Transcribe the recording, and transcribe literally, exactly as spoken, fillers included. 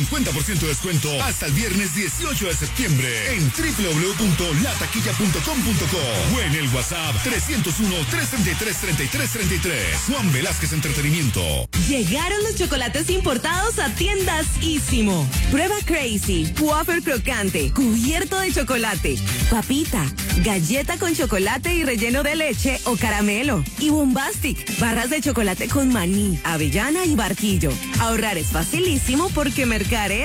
cincuenta por ciento de descuento hasta el viernes dieciocho de septiembre en doble u doble u doble u punto la taquilla punto com punto co o en el WhatsApp tres cero uno, tres tres tres, tres tres tres tres. Juan Velázquez Entretenimiento. Llegaron los chocolates importados a tiendas Ísimo. Prueba Crazy, wafer crocante, cubierto de chocolate, papita, galleta con chocolate y relleno de leche o caramelo. Y Bombastic, barras de chocolate con maní, avellana y barquillo. Ahorrar es facilísimo porque Mercare